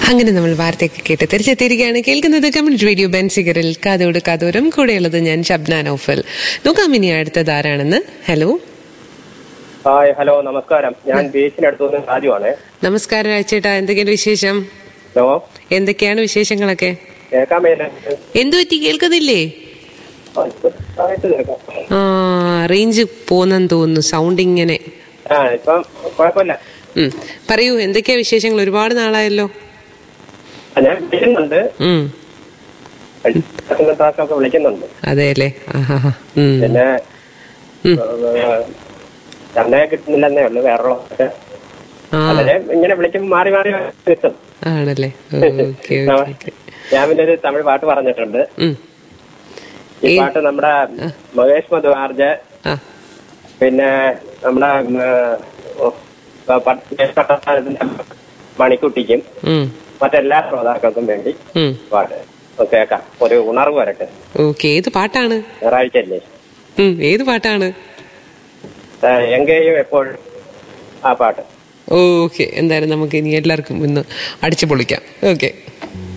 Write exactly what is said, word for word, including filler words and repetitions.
അങ്ങനെ നമ്മൾ വാർത്തയൊക്കെ കേട്ട് തിരിച്ചെത്തിയിരിക്കുകയാണ്. കേൾക്കുന്നത് കമ്മ്യൂണിറ്റി റേഡിയോ ബെൻസിഗറിൽ കാതോട് കാതോരം. കൂടെയുള്ളത് ഞാൻ ഷബ്ന നൗഫൽ. നോക്കാം ഇനി അടുത്തത് ആരാണെന്ന്. ഹലോ ഹായ്, ഹലോ, നമസ്കാരം. ഞാൻ ബീച്ചിനടുത്തുനിന്ന് രാജുവാണ്. നമസ്കാരം രാജേട്ടാ, എന്തൊക്കെയാണ് വിശേഷം? ഹലോ, എന്തൊക്കെയാണ് വിശേഷങ്ങളൊക്കെ? കേൾക്കാൻ മേല എന്തു പറ്റി, കേൾക്കുന്നില്ലേ? കേൾക്കാം. ആ, റേഞ്ച് പോന്നെന്ന് തോന്നുന്നു, സൗണ്ട് ഇങ്ങനെ. ആ, ഇപ്പം കുഴപ്പമില്ല. ഉം പറയൂ, എന്തൊക്കെയാ വിശേഷങ്ങൾ? ഒരുപാട് നാളായല്ലോ. ഞാൻ വിളിക്കുന്നുണ്ട്, ഉം വിളിക്കുന്നുണ്ട്. അതെ അല്ലേ? പിന്നെ തന്നെ കിട്ടുന്നില്ലെന്നേ ഉള്ളു. വേറെ ഇങ്ങനെ വിളിക്കുമ്പോൾ മാറി മാറി കിട്ടും. ആണല്ലേ? ഞാൻ പിന്നെ ഒരു തമിഴ് പാട്ട് പറഞ്ഞിട്ടുണ്ട്. ഈ പാട്ട് നമ്മുടെ മഹേഷ് മധുവാർജ്, പിന്നെ നമ്മുടെ മണിക്കുട്ടിക്കും മറ്റെല്ലാ ശ്രോതാക്കൾക്കും വേണ്ടി പാട്ട് കേൾക്കാം. ഒരു ഉണർവ് വരട്ടെ. ഓക്കെ, ഏത് പാട്ടാണ്? ഞായറാഴ്ച അല്ലേ? ഏത് പാട്ടാണ്? എങ്കേയും എപ്പോഴും ആ പാട്ട്. ഓക്കെ, എന്തായാലും നമുക്ക് ഇനി എല്ലാവർക്കും ഇന്ന് അടിച്ചു പൊളിക്കാം. ഓക്കെ.